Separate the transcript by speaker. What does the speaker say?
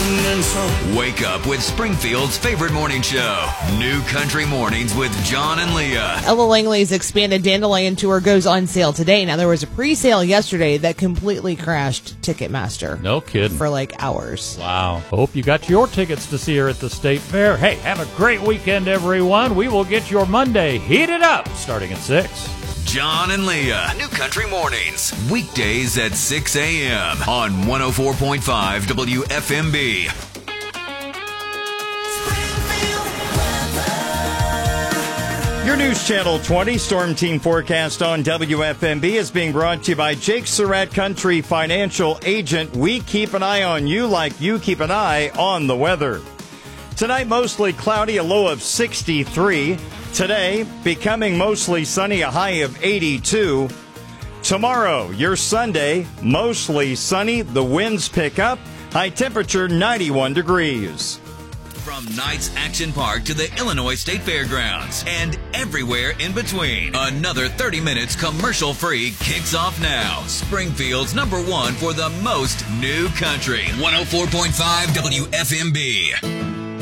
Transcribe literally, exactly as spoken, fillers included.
Speaker 1: And so
Speaker 2: wake up with Springfield's favorite morning show, New Country Mornings with John and Leah.
Speaker 3: Ella Langley's expanded Dandelion tour goes on sale today. Now, there was a pre-sale yesterday that completely crashed Ticketmaster.
Speaker 4: No kidding.
Speaker 3: For like hours.
Speaker 4: Wow. Hope you got your tickets to see her at the State Fair. Hey, have a great weekend, everyone. We will get your Monday heated up starting at six.
Speaker 2: John and Leah, New Country Mornings, weekdays at six a.m. on one oh four point five W F M B.
Speaker 5: Your News Channel twenty Storm Team forecast on W F M B is being brought to you by Jake Surratt Country Financial Agent. We keep an eye on you like you keep an eye on the weather. Tonight, mostly cloudy, a low of sixty-three. Today, becoming mostly sunny, a high of eighty-two. Tomorrow, your Sunday, mostly sunny. The winds pick up. High temperature, ninety-one degrees.
Speaker 2: From Knights Action Park to the Illinois State Fairgrounds and everywhere in between, another thirty minutes commercial-free kicks off now. Springfield's number one for the most new country. one oh four point five W F M B.